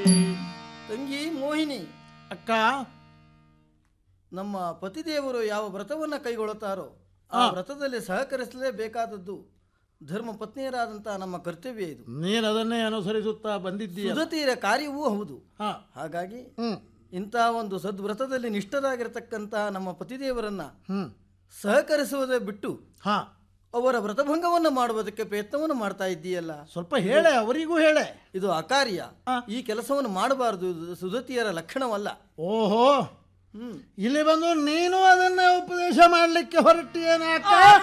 ತಂಗಿ ಮೋಹಿನಿ, ಅಕ್ಕ, ನಮ್ಮ ಪತಿದೇವರು ಯಾವ ವ್ರತವನ್ನು ಕೈಗೊಳ್ಳುತ್ತಾರೋ ಆ ವ್ರತದಲ್ಲಿ ಸಹಕರಿಸಲೇಬೇಕಾದದ್ದು ಧರ್ಮ ಪತ್ನಿಯರಾದಂತಹ ನಮ್ಮ ಕರ್ತವ್ಯ. ಇದು ನೀನು ಅದನ್ನೇ ಅನುಸರಿಸುತ್ತಾ ಬಂದಿದ್ದೀಯ. ಸುಧತಿಯರ ಕಾರ್ಯವೂ ಹೌದು. ಹಾಗಾಗಿ ಹ್ಮ್ ಇಂತಹ ಒಂದು ಸದ್ವ್ರತದಲ್ಲಿ ನಿಷ್ಠರಾಗಿರತಕ್ಕಂತಹ ನಮ್ಮ ಪತಿದೇವರನ್ನ ಸಹಕರಿಸುವುದೇ ಬಿಟ್ಟು ಅವರ ವ್ರತಭಂಗವನ್ನು ಮಾಡುವುದಕ್ಕೆ ಪ್ರಯತ್ನವನ್ನು ಮಾಡ್ತಾ ಇದ್ದೀಯಲ್ಲ, ಸ್ವಲ್ಪ ಹೇಳೆ, ಅವರಿಗೂ ಹೇಳೆ. ಇದು ಅಕಾರ್ಯ. ಈ ಕೆಲಸವನ್ನು ಮಾಡಬಾರದು, ಇದು ಸುಧತಿಯರ ಲಕ್ಷಣವಲ್ಲ. ಓಹೋ, ಇಲ್ಲಿ ಬಂದು ನೀನು ಅದನ್ನೇ ಉಪದೇಶ ಮಾಡಲಿಕ್ಕೆ ಹೊರಟಿಯೇನಾಕ?